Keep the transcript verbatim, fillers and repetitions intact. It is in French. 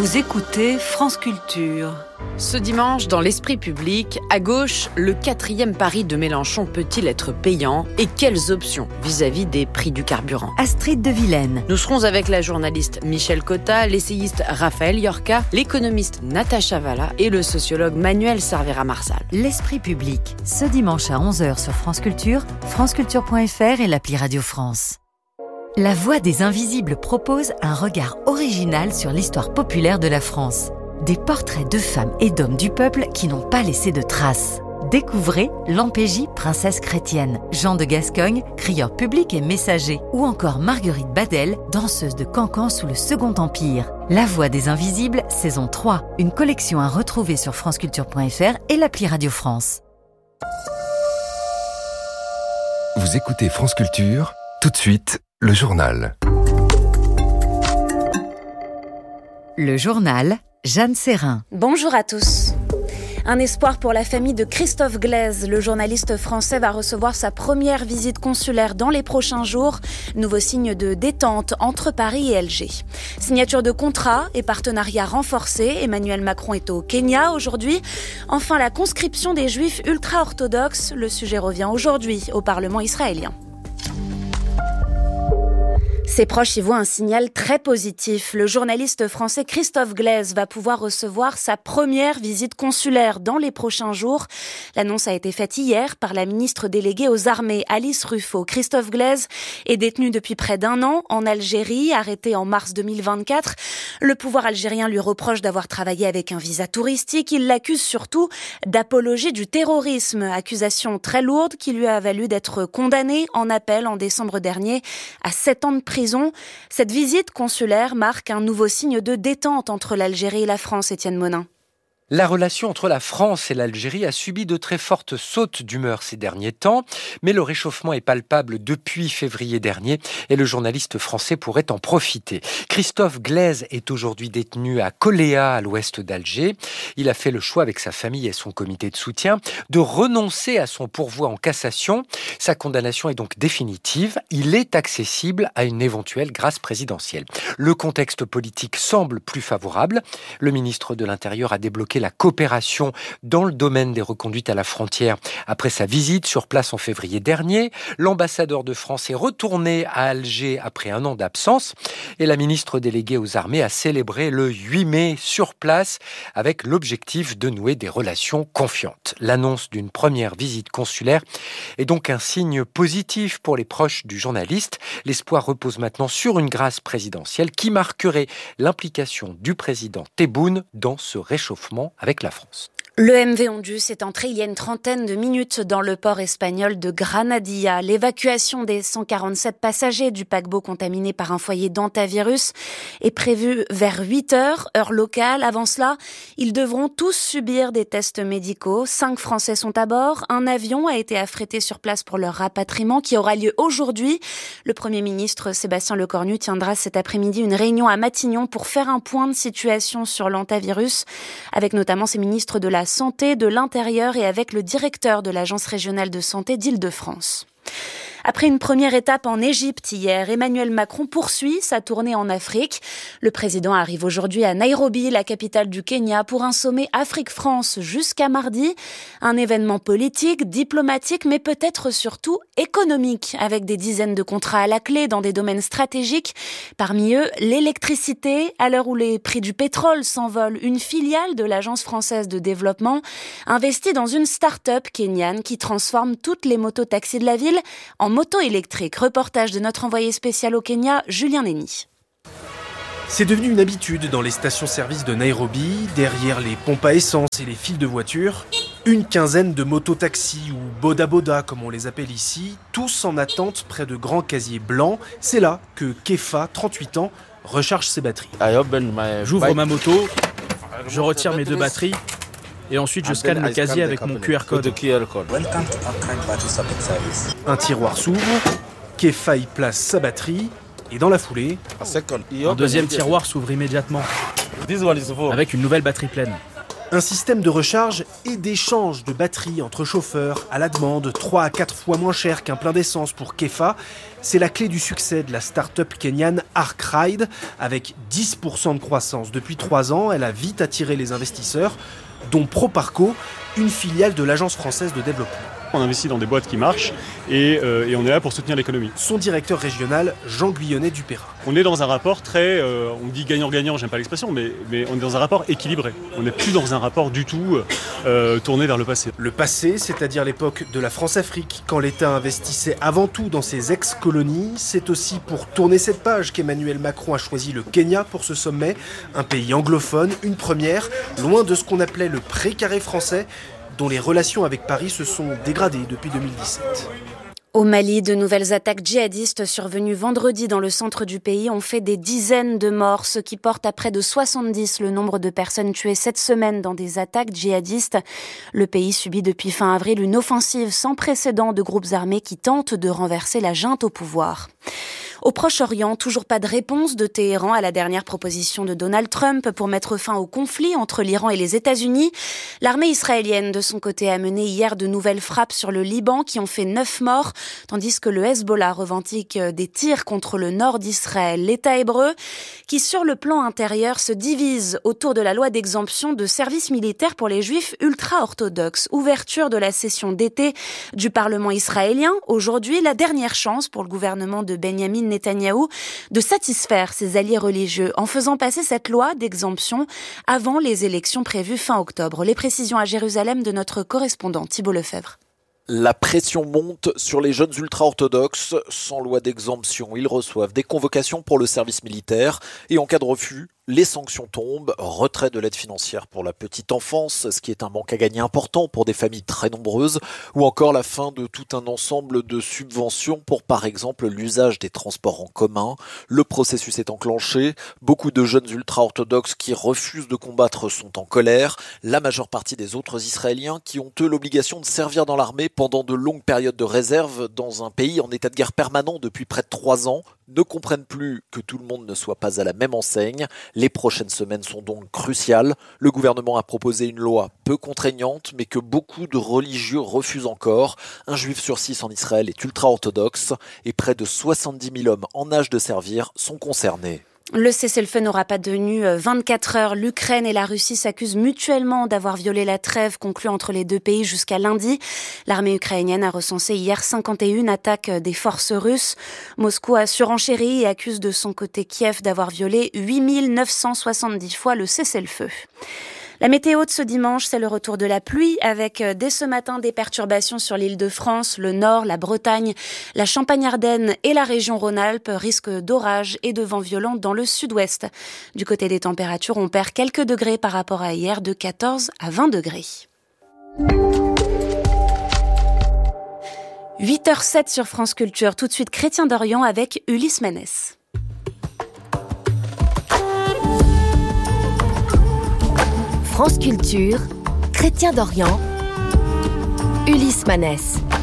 Vous écoutez France Culture. Ce dimanche, dans l'esprit public, à gauche, le quatrième pari de Mélenchon peut-il être payant? Et quelles options vis-à-vis des prix du carburant? Astrid de Vilaine. Nous serons avec la journaliste Michel Cotta, l'essayiste Raphaël Yorka, l'économiste Natacha Valla et le sociologue Manuel Cervera-Marsal. L'esprit public, ce dimanche à onze heures sur France Culture, franceculture point f r et l'appli Radio France. La Voix des Invisibles propose un regard original sur l'histoire populaire de la France. Des portraits de femmes et d'hommes du peuple qui n'ont pas laissé de traces. Découvrez Lampégie, princesse chrétienne, Jean de Gascogne, crieur public et messager, ou encore Marguerite Badel, danseuse de cancan sous le Second Empire. La Voix des Invisibles, saison trois, une collection à retrouver sur franceculture point f r et l'appli Radio France. Vous écoutez France Culture, tout de suite, le journal. Le journal, Jeanne Serrin. Bonjour à tous. Un espoir pour la famille de Christophe Glaise. Le journaliste français va recevoir sa première visite consulaire dans les prochains jours. Nouveau signe de détente entre Paris et Alger. Signature de contrat et partenariat renforcés. Emmanuel Macron est au Kenya aujourd'hui. Enfin, la conscription des juifs ultra-orthodoxes. Le sujet revient aujourd'hui au Parlement israélien. Ses proches y voient un signal très positif. Le journaliste français Christophe Glaise va pouvoir recevoir sa première visite consulaire dans les prochains jours. L'annonce a été faite hier par la ministre déléguée aux armées, Alice Ruffo. Christophe Glaise est détenu depuis près d'un an en Algérie, arrêté en mars deux mille vingt-quatre. Le pouvoir algérien lui reproche d'avoir travaillé avec un visa touristique. Il l'accuse surtout d'apologie du terrorisme. Accusation très lourde qui lui a valu d'être condamné en appel en décembre dernier à sept ans de prison. Cette visite consulaire marque un nouveau signe de détente entre l'Algérie et la France, Étienne Monin. La relation entre la France et l'Algérie a subi de très fortes sautes d'humeur ces derniers temps, mais le réchauffement est palpable depuis février dernier et le journaliste français pourrait en profiter. Christophe Glaise est aujourd'hui détenu à Koléa, à l'ouest d'Alger. Il a fait le choix avec sa famille et son comité de soutien de renoncer à son pourvoi en cassation. Sa condamnation est donc définitive. Il est accessible à une éventuelle grâce présidentielle. Le contexte politique semble plus favorable. Le ministre de l'Intérieur a débloqué la coopération dans le domaine des reconduites à la frontière après sa visite sur place en février dernier. L'ambassadeur de France est retourné à Alger après un an d'absence et la ministre déléguée aux armées a célébré le huit mai sur place avec l'objectif de nouer des relations confiantes. L'annonce d'une première visite consulaire est donc un signe positif pour les proches du journaliste. L'espoir repose maintenant sur une grâce présidentielle qui marquerait l'implication du président Tebboune dans ce réchauffement avec la France. Le M V Ondus est entré il y a une trentaine de minutes dans le port espagnol de Granadilla. L'évacuation des cent quarante-sept passagers du paquebot contaminé par un foyer d'hantavirus est prévue vers huit heures, heure locale. Avant cela, ils devront tous subir des tests médicaux. Cinq Français sont à bord. Un avion a été affrété sur place pour leur rapatriement qui aura lieu aujourd'hui. Le Premier ministre Sébastien Lecornu tiendra cet après-midi une réunion à Matignon pour faire un point de situation sur l'hantavirus, avec notamment ses ministres de la Santé, de l'Intérieur et avec le directeur de l'Agence régionale de santé d'Île-de-France. Après une première étape en Égypte hier, Emmanuel Macron poursuit sa tournée en Afrique. Le président arrive aujourd'hui à Nairobi, la capitale du Kenya, pour un sommet Afrique-France jusqu'à mardi. Un événement politique, diplomatique, mais peut-être surtout économique, avec des dizaines de contrats à la clé dans des domaines stratégiques. Parmi eux, l'électricité. À l'heure où les prix du pétrole s'envolent, une filiale de l'Agence française de développement investit dans une start-up kenyane qui transforme toutes les mototaxis de la ville en moto électrique. Reportage de notre envoyé spécial au Kenya, Julien Nenny. C'est devenu une habitude dans les stations-service de Nairobi, derrière les pompes à essence et les files de voitures. Une quinzaine de mototaxis ou boda-boda comme on les appelle ici, tous en attente près de grands casiers blancs. C'est là que Kefa, trente-huit ans, recharge ses batteries. J'ouvre ma moto, je retire mes deux batteries et ensuite je scanne le casier avec mon Q R code. Un tiroir s'ouvre, Kefa y place sa batterie et dans la foulée, un deuxième tiroir s'ouvre immédiatement avec une nouvelle batterie pleine. Un système de recharge et d'échange de batteries entre chauffeurs à la demande, trois à quatre fois moins cher qu'un plein d'essence pour Kefa. C'est la clé du succès de la start-up kenyane Arkride. Avec dix pour cent de croissance depuis trois ans, elle a vite attiré les investisseurs, dont Proparco, une filiale de l'Agence française de développement. On investit dans des boîtes qui marchent et, euh, et on est là pour soutenir l'économie. Son directeur régional, Jean Guyonnet-Dupérin. On est dans un rapport très, euh, on dit gagnant-gagnant, j'aime pas l'expression, mais, mais on est dans un rapport équilibré. On n'est plus dans un rapport du tout euh, tourné vers le passé. Le passé, c'est-à-dire l'époque de la France-Afrique, quand l'État investissait avant tout dans ses ex-colonies, c'est aussi pour tourner cette page qu'Emmanuel Macron a choisi le Kenya pour ce sommet, un pays anglophone, une première, loin de ce qu'on appelait le précaré français, dont les relations avec Paris se sont dégradées depuis deux mille dix-sept. Au Mali, de nouvelles attaques djihadistes survenues vendredi dans le centre du pays ont fait des dizaines de morts, ce qui porte à près de soixante-dix le nombre de personnes tuées cette semaine dans des attaques djihadistes. Le pays subit depuis fin avril une offensive sans précédent de groupes armés qui tentent de renverser la junte au pouvoir. Au Proche-Orient, toujours pas de réponse de Téhéran à la dernière proposition de Donald Trump pour mettre fin au conflit entre l'Iran et les États-Unis. L'armée israélienne, de son côté, a mené hier de nouvelles frappes sur le Liban qui ont fait neuf morts, tandis que le Hezbollah revendique des tirs contre le nord d'Israël. L'État hébreu, qui sur le plan intérieur se divise autour de la loi d'exemption de service militaire pour les juifs ultra-orthodoxes. Ouverture de la session d'été du Parlement israélien. Aujourd'hui, la dernière chance pour le gouvernement de Benyamin Netanyahou de satisfaire ses alliés religieux en faisant passer cette loi d'exemption avant les élections prévues fin octobre. Les précisions à Jérusalem de notre correspondant Thibault Lefebvre. La pression monte sur les jeunes ultra-orthodoxes. Sans loi d'exemption, ils reçoivent des convocations pour le service militaire et en cas de refus, les sanctions tombent, retrait de l'aide financière pour la petite enfance, ce qui est un manque à gagner important pour des familles très nombreuses, ou encore la fin de tout un ensemble de subventions pour par exemple l'usage des transports en commun. Le processus est enclenché, beaucoup de jeunes ultra-orthodoxes qui refusent de combattre sont en colère, la majeure partie des autres Israéliens qui ont eux l'obligation de servir dans l'armée pendant de longues périodes de réserve dans un pays en état de guerre permanent depuis près de trois ans, ne comprennent plus que tout le monde ne soit pas à la même enseigne. Les prochaines semaines sont donc cruciales. Le gouvernement a proposé une loi peu contraignante, mais que beaucoup de religieux refusent encore. Un juif sur six en Israël est ultra-orthodoxe et près de soixante-dix mille hommes en âge de servir sont concernés. Le cessez-le-feu n'aura pas tenu vingt-quatre heures. L'Ukraine et la Russie s'accusent mutuellement d'avoir violé la trêve conclue entre les deux pays jusqu'à lundi. L'armée ukrainienne a recensé hier cinquante et une attaques des forces russes. Moscou a surenchéri et accuse de son côté Kiev d'avoir violé huit mille neuf cent soixante-dix fois le cessez-le-feu. La météo de ce dimanche, c'est le retour de la pluie avec dès ce matin des perturbations sur l'Île-de-France, le Nord, la Bretagne, la Champagne-Ardenne et la région Rhône-Alpes, risque d'orage et de vent violent dans le sud-ouest. Du côté des températures, on perd quelques degrés par rapport à hier, de quatorze à vingt degrés. huit heures zéro sept sur France Culture, tout de suite Chrétien d'Orient avec Ulysse Manès. France Culture, Chrétien d'Orient, Ulysse Manès.